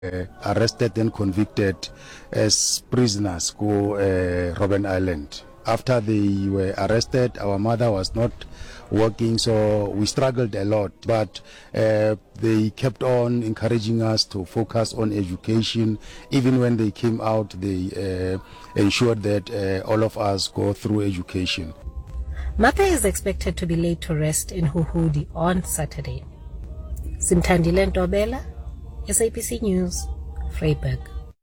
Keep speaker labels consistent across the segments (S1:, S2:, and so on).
S1: arrested and convicted as prisoners go Robben Island. After they were arrested, our mother was not working, so we struggled a lot, but they kept on encouraging us to focus on education. Even when they came out, they ensured that all of us go through education.
S2: Martha is expected to be laid to rest in Huhudi on Saturday. Simtandile Ntobela, SABC News, Vryburg.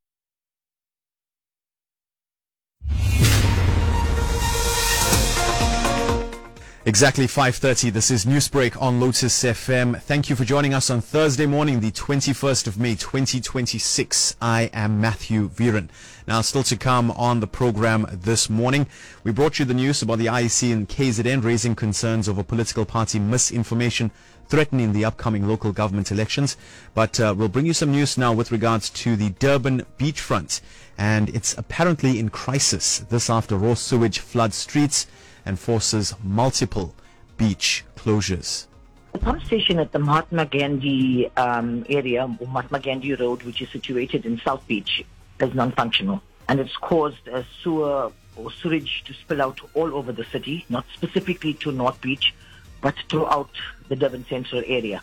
S3: Exactly 5:30. This is Newsbreak on Lotus FM. Thank you for joining us on Thursday morning, the 21st of May, 2026. I am Matthew Viren. Now, still to come on the program this morning, we brought you the news about the IEC and KZN raising concerns over political party misinformation threatening the upcoming local government elections. But we'll bring you some news now with regards to the Durban beachfront. And it's apparently in crisis. This after raw sewage floods streets and forces multiple beach closures.
S4: The pump station at the Mahatma Gandhi area, Mahatma Gandhi Road, which is situated in South Beach, is non-functional. And it's caused a sewer or sewage to spill out all over the city, not specifically to North Beach, but throughout the Durban Central area.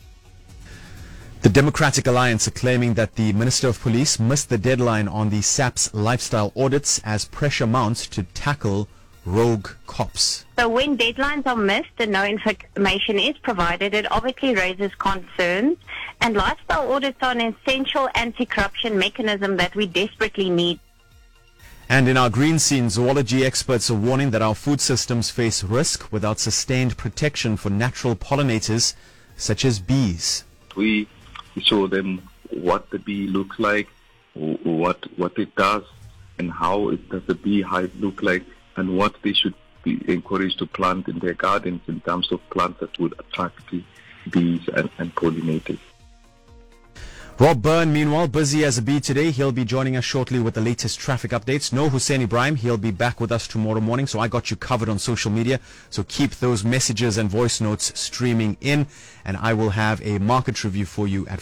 S3: The Democratic Alliance are claiming that the Minister of Police missed the deadline on the SAPS lifestyle audits as pressure mounts to tackle rogue cops.
S5: So when deadlines are missed and no information is provided, it obviously raises concerns. And lifestyle audits are an essential anti-corruption mechanism that we desperately need.
S3: And in our green scene, zoology experts are warning that our food systems face risk without sustained protection for natural pollinators such as bees.
S6: We show them what the bee looks like, what it does, and how does the beehive look like, and what they should be encouraged to plant in their gardens in terms of plants that would attract the bees and pollinators.
S3: Rob Byrne, meanwhile, busy as a bee today. He'll be joining us shortly with the latest traffic updates. No Hussein Ibrahim. He'll be back with us tomorrow morning, so I got you covered on social media. So keep those messages and voice notes streaming in, and I will have a market review for you at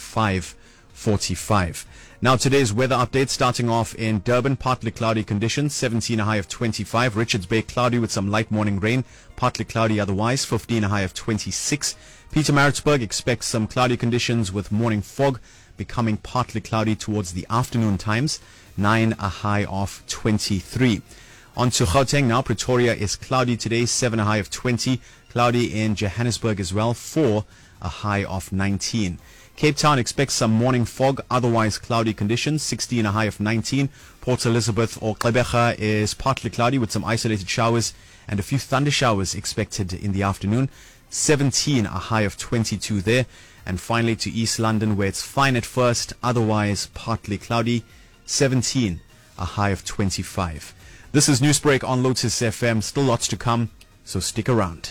S3: 5:45. Now today's weather update, starting off in Durban, partly cloudy conditions, 17 a high of 25. Richards Bay cloudy with some light morning rain, partly cloudy otherwise, 15 a high of 26. Pietermaritzburg expects some cloudy conditions with morning fog, becoming partly cloudy towards the afternoon times, 9 a high of 23. On to Gauteng now. Pretoria is cloudy today, 7 a high of 20. Cloudy in Johannesburg as well, 4 a high of 19. Cape Town expects some morning fog, otherwise cloudy conditions, 16 a high of 19. Port Elizabeth or Gqeberha is partly cloudy with some isolated showers and a few thunder showers expected in the afternoon, 17 a high of 22 there. And finally to East London, where it's fine at first, otherwise partly cloudy, 17 a high of 25. This is Newsbreak on Lotus FM. Still lots to come, so stick around.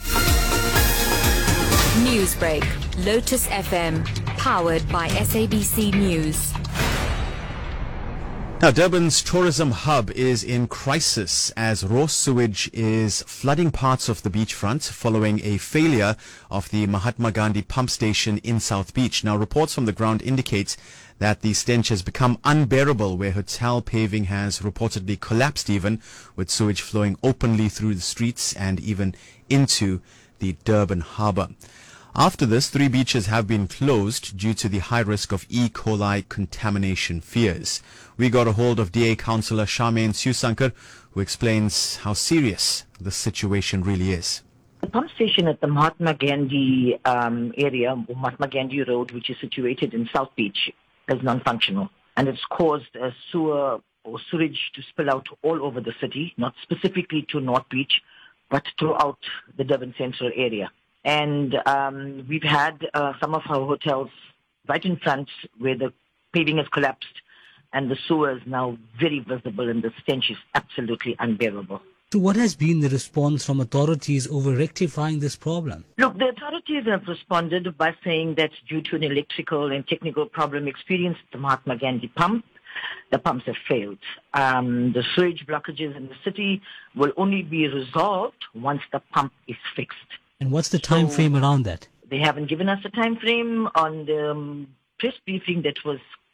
S7: Newsbreak, Lotus FM, powered by SABC News.
S3: Now, Durban's tourism hub is in crisis as raw sewage is flooding parts of the beachfront following a failure of the Mahatma Gandhi pump station in South Beach. Now, reports from the ground indicate that the stench has become unbearable, where hotel paving has reportedly collapsed even, with sewage flowing openly through the streets and even into the Durban harbour. After this, 3 beaches have been closed due to the high risk of E. coli contamination fears. We got a hold of DA Councillor Charmaine Susankar, who explains how serious the situation really is.
S4: The pump station at the Mahatma Gandhi area, Mahatma Gandhi Road, which is situated in South Beach, is non-functional. And it's caused a sewer or sewage to spill out all over the city, not specifically to North Beach, but throughout the Durban Central area. And we've had some of our hotels right in front where the paving has collapsed and the sewer is now very visible and the stench is absolutely unbearable.
S8: So what has been the response from authorities over rectifying this problem?
S4: Look, the authorities have responded by saying that due to an electrical and technical problem experienced at the Mahatma Gandhi pump, the pumps have failed. The sewage blockages in the city will only be resolved once the pump is fixed.
S8: And what's the time frame around that?
S4: They haven't given us a time frame. On the press briefing that was